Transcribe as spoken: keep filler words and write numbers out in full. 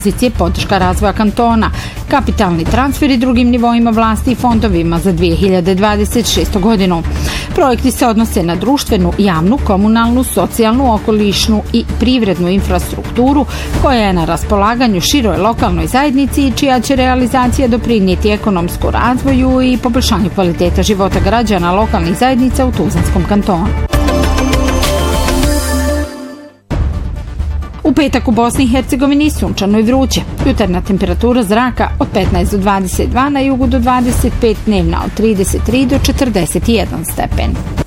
pozicije podrška razvoja kantona, kapitalni transferi drugim nivoima vlasti i fondovima za dvije hiljade dvadeset šestu godinu. Projekti se odnose na društvenu, javnu, komunalnu, socijalnu, okolišnu i privrednu infrastrukturu koja je na raspolaganju široj lokalnoj zajednici i čija će realizacija doprinijeti ekonomskom razvoju i poboljšanju kvaliteta života građana lokalnih zajednica u Tuzlanskom kantonu. U petak u Bosni i Hercegovini sunčano i vruće. Jutarnja temperatura zraka od petnaest do dvadeset dva, na jugu do dvadeset pet, dnevna od trideset tri do četrdeset jedan stepen.